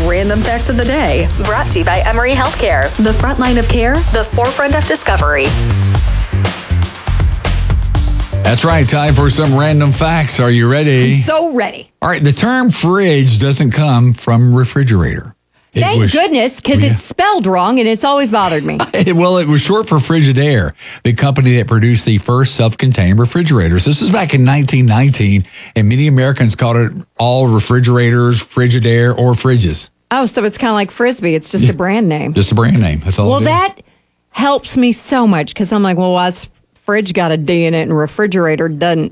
Random Facts of the Day. Brought to you by Emory Healthcare. The front line of care, the forefront of discovery. That's right. Time for some random facts. Are you ready? I'm so ready. All right. The term fridge doesn't come from refrigerator. Thank goodness, because it's spelled wrong and it's always bothered me. Well, it was short for Frigidaire, the company that produced the first self-contained refrigerators. This was back in 1919, and many Americans called it all refrigerators, Frigidaire, or fridges. Oh, so it's kind of like Frisbee. It's just a brand name. Just a brand name. That's all. Well, that helps me so much because I'm like, well, why's fridge got a D in it and refrigerator doesn't?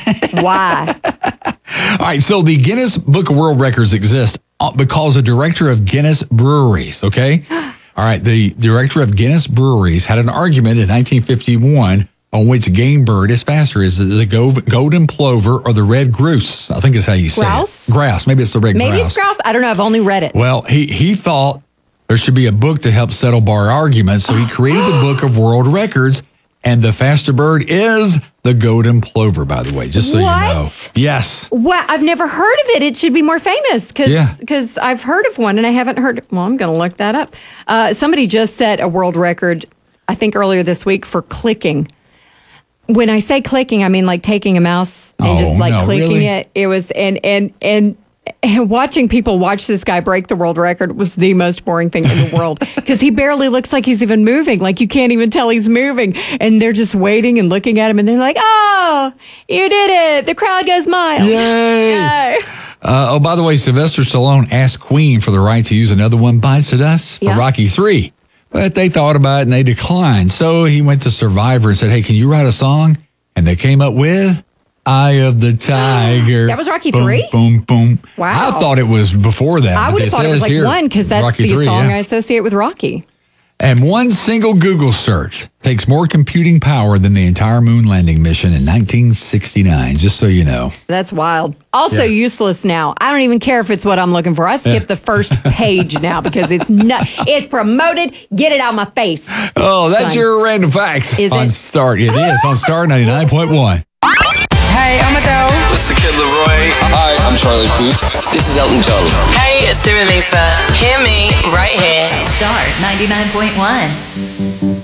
Why? All right, so the Guinness Book of World Records exists because the director of Guinness Breweries, okay? All right, the director of Guinness Breweries had an argument in 1951 on which game bird is faster. Is it the golden plover or the red grouse? I think is how you say Grouse? it. Grouse. Maybe it's the red grouse. Maybe it's grouse. I don't know. I've only read it. Well, he thought there should be a book to help settle bar arguments, so he created the Book of World Records, and the faster bird is the golden plover, by the way, just so you know. Yes. Wow, I've never heard of it. It should be more famous because I've heard of one and I haven't heard. Well, I'm going to look that up. Somebody just set a world record, I think earlier this week, for clicking. When I say clicking, I mean like taking a mouse and clicking it. It was and watching people watch this guy break the world record was the most boring thing in the world because he barely looks like he's even moving. Like you can't even tell he's moving. And they're just waiting and looking at him and they're like, oh, you did it. The crowd goes mild. Yay. By the way, Sylvester Stallone asked Queen for the right to use Another One Bites the Dust for Rocky III. But they thought about it and they declined. So he went to Survivor and said, hey, can you write a song? And they came up with Eye of the Tiger. That was Rocky boom, 3? Boom, boom. Wow. I thought it was before that. I would have thought it was like one because that's Rocky the 3, song I associate with Rocky. And one single Google search takes more computing power than the entire moon landing mission in 1969, just so you know. That's wild. Also useless now. I don't even care if it's what I'm looking for. I skip the first page now because it's promoted. Get it out of my face. Oh, that's your random facts on Start. It is on Start 99.1. Hey, I'm Adele. This is Kid Leroy. Hi, I'm Charlie Puth. This is Elton John. Hey, it's Dua Lipa. Hear me right here. Start 99.1.